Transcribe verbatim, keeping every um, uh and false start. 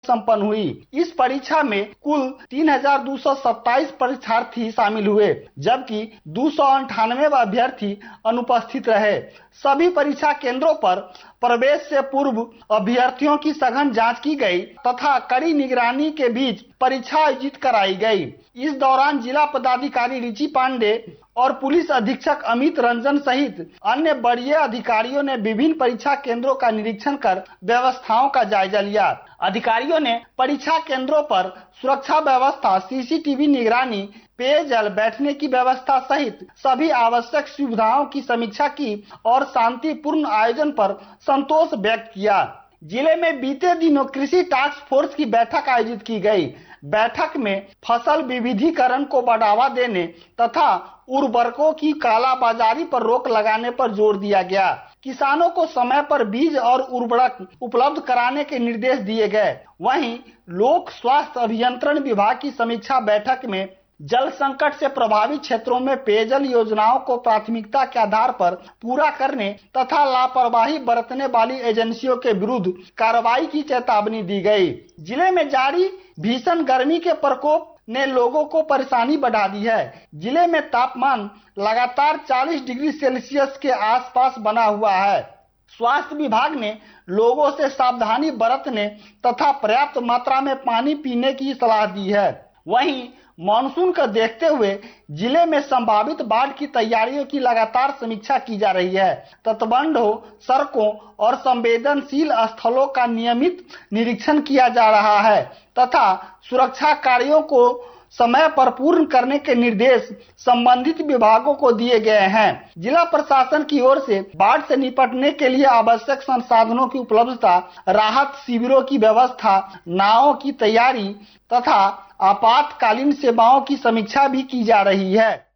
संपन्न हुई। इस परीक्षा में कुल तीन हजार दो सौ सत्ताईस परीक्षार्थी शामिल हुए, जबकि दो सौ अंठानवे अभ्यर्थी अनुपस्थित रहे। सभी परीक्षा केंद्रों पर प्रवेश से पूर्व अभ्यर्थियों की सघन जांच की गई तथा कड़ी निगरानी के बीच परीक्षा आयोजित कराई गई। इस दौरान जिला पदाधिकारी रिची पांडे और पुलिस अधीक्षक अमित रंजन सहित अन्य वरीय अधिकारियों ने विभिन्न परीक्षा केंद्रों का निरीक्षण कर व्यवस्थाओं का जायजा लिया। अधिकारियों ने परीक्षा केंद्रों पर सुरक्षा व्यवस्था, सीसीटीवी निगरानी, पेयजल, बैठने की व्यवस्था सहित सभी आवश्यक सुविधाओं की समीक्षा की और शांतिपूर्ण आयोजन पर संतोष व्यक्त किया। जिले में बीते दिनों कृषि टास्क फोर्स की बैठक आयोजित की गई। बैठक में फसल विविधीकरण को बढ़ावा देने तथा उर्वरकों की कालाबाजारी पर रोक लगाने पर जोर दिया गया। किसानों को समय पर बीज और उर्वरक उपलब्ध कराने के निर्देश दिए गए। वहीं लोक स्वास्थ्य अभियंत्रण विभाग की समीक्षा बैठक में जल संकट से प्रभावित क्षेत्रों में पेयजल योजनाओं को प्राथमिकता के आधार पर पूरा करने तथा लापरवाही बरतने वाली एजेंसियों के विरुद्ध कार्रवाई की चेतावनी दी गई। जिले में जारी भीषण गर्मी के प्रकोप ने लोगों को परेशानी बढ़ा दी है। जिले में तापमान लगातार चालीस डिग्री सेल्सियस के आसपास बना हुआ है। स्वास्थ्य विभाग ने लोगों से सावधानी बरतने तथा पर्याप्त मात्रा में पानी पीने की सलाह दी है। वहीं मानसून को देखते हुए जिले में संभावित बाढ़ की तैयारियों की लगातार समीक्षा की जा रही है। तटबंधों, सड़कों और संवेदनशील स्थलों का नियमित निरीक्षण किया जा रहा है तथा सुरक्षा कार्यों को समय पर पूर्ण करने के निर्देश संबंधित विभागों को दिए गए हैं। जिला प्रशासन की ओर से बाढ़ से निपटने के लिए आवश्यक संसाधनों की उपलब्धता, राहत शिविरों की व्यवस्था, नावों की तैयारी तथा आपातकालीन सेवाओं की समीक्षा भी की जा रही है।